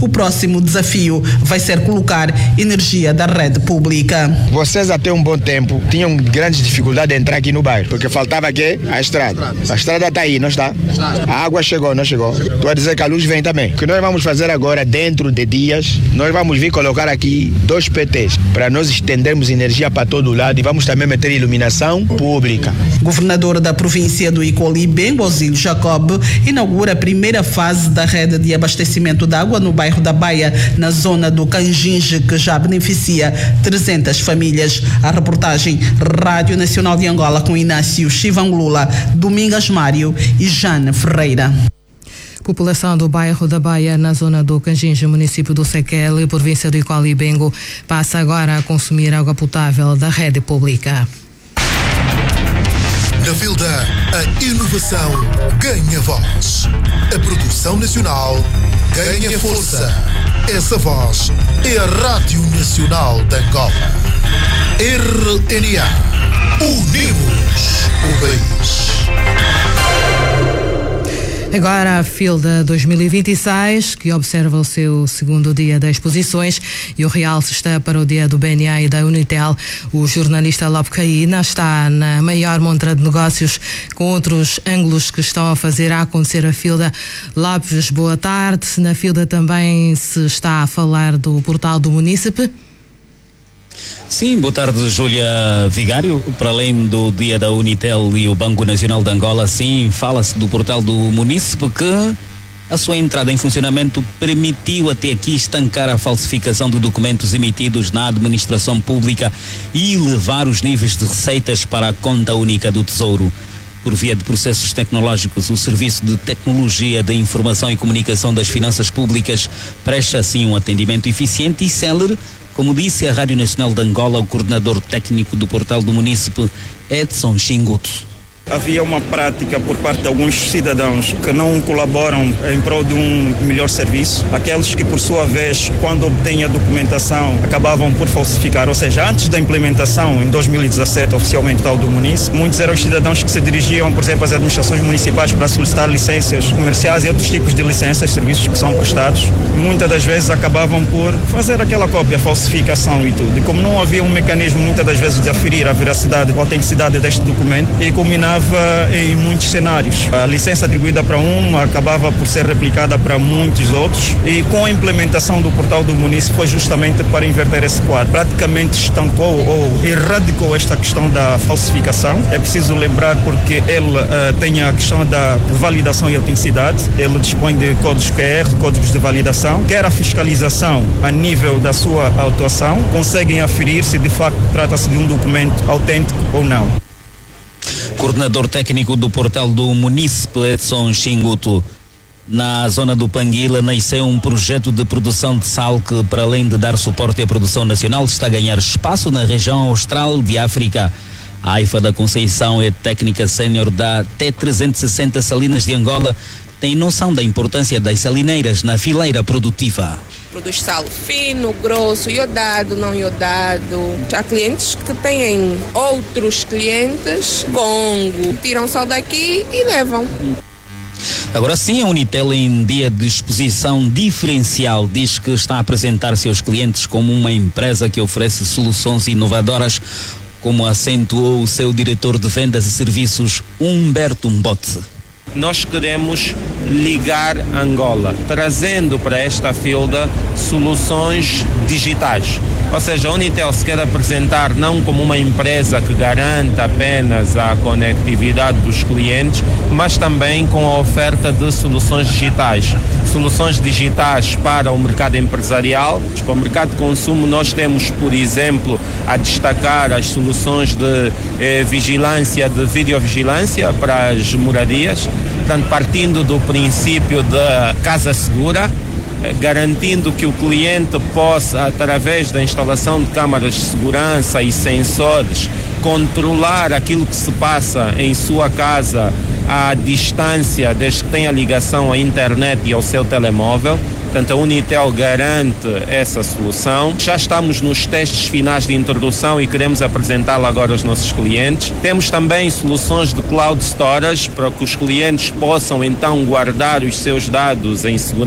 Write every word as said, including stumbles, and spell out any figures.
O próximo desafio vai ser colocar energia da rede pública. Vocês até um bom tempo tinham grandes dificuldades de entrar aqui no bairro, porque faltava aqui a estrada. A estrada está aí, não está? A água chegou, não chegou? Estou a dizer que a luz vem também. O que nós vamos fazer agora, dentro de dias, nós vamos vir colocar aqui dois P Ts, para nós estendermos energia para todo lado e vamos também meter iluminação pública. Governador da província do Icoli, Bengo Osílio Jacob, inaugura a primeira fase da rede de abastecimento de água no bairro da Baia, na zona do Canjinge, que já beneficia trezentas famílias. A reportagem Rádio Nacional de Angola com Inácio Chivangulula, Domingas Mário e Jane Ferreira. População do bairro da Baia, na zona do Canjinge, município do Sequel, província do Icoli e Bengo, passa agora a consumir água potável da rede pública. Na Vilda, a inovação ganha voz. A produção nacional ganha força. Essa voz é a Rádio Nacional de Angola. R N A. Unimos o país. Agora a Filda dois mil e vinte e seis, que observa o seu segundo dia de exposições, e o realce está para o dia do B N A e da Unitel. O jornalista Lope Caína está na maior montra de negócios com outros ângulos que estão a fazer a acontecer a Filda. Lopes, boa tarde. Na Filda também se está a falar do portal do munícipe. Sim, boa tarde, Júlia Vigário. Para além do dia da Unitel e o Banco Nacional de Angola, sim, fala-se do portal do munícipe, que a sua entrada em funcionamento permitiu até aqui estancar a falsificação de documentos emitidos na administração pública e elevar os níveis de receitas para a conta única do Tesouro. Por via de processos tecnológicos, o Serviço de Tecnologia da Informação e Comunicação das Finanças Públicas presta assim um atendimento eficiente e célere, como disse a Rádio Nacional de Angola o coordenador técnico do portal do munícipe, Edson Xinguto. Havia uma prática por parte de alguns cidadãos que não colaboram em prol de um melhor serviço. Aqueles que, por sua vez, quando obtêm a documentação, acabavam por falsificar. Ou seja, antes da implementação, em dois mil e dezassete, oficialmente tal do município, muitos eram os cidadãos que se dirigiam, por exemplo, às administrações municipais para solicitar licenças comerciais e outros tipos de licenças, serviços que são prestados. Muitas das vezes acabavam por fazer aquela cópia, falsificação e tudo. E como não havia um mecanismo, muitas das vezes, de aferir a veracidade, a autenticidade deste documento, e culminava em muitos cenários. A licença atribuída para um acabava por ser replicada para muitos outros, e com a implementação do portal do município foi justamente para inverter esse quadro. Praticamente estancou ou erradicou esta questão da falsificação. É preciso lembrar porque ele uh, tem a questão da validação e autenticidade. Ele dispõe de códigos Q R, códigos de validação, quer a fiscalização a nível da sua autuação, conseguem aferir se de facto trata-se de um documento autêntico ou não. Coordenador técnico do portal do munícipe, Edson Xinguto. Na zona do Panguila nasceu um projeto de produção de sal que, para além de dar suporte à produção nacional, está a ganhar espaço na região austral de África. A Aifa da Conceição é técnica sénior da T trezentos e sessenta Salinas de Angola. Tem noção da importância das salineiras na fileira produtiva. Produz sal fino, grosso, iodado, não iodado. Há clientes que têm outros clientes, Congo, tiram sal daqui e levam. Agora sim, a Unitel, em dia de exposição diferencial, diz que está a apresentar seus clientes como uma empresa que oferece soluções inovadoras, como acentuou o seu diretor de vendas e serviços, Humberto Mbote. Nós queremos ligar Angola, trazendo para esta Filda soluções digitais. Ou seja, a Unitel se quer apresentar não como uma empresa que garanta apenas a conectividade dos clientes, mas também com a oferta de soluções digitais. Soluções digitais para o mercado empresarial. Para o mercado de consumo nós temos, por exemplo, a destacar as soluções de eh, vigilância, de videovigilância para as moradias. Portanto, partindo do princípio da casa segura, garantindo que o cliente possa, através da instalação de câmaras de segurança e sensores, controlar aquilo que se passa em sua casa à distância, desde que tenha ligação à internet e ao seu telemóvel. Portanto, a Unitel garante essa solução. Já estamos nos testes finais de introdução e queremos apresentá-la agora aos nossos clientes. Temos também soluções de cloud storage para que os clientes possam então guardar os seus dados em segurança